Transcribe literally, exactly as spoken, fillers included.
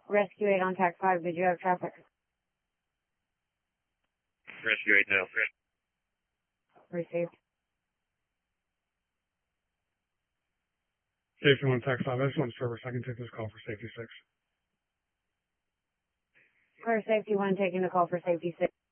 Rescue eight on tac five, did you have traffic? Rescue eight, no. Received. Safety one, tac five, I just want service. I can take this call for safety six. Clear safety one, taking the call for safety six.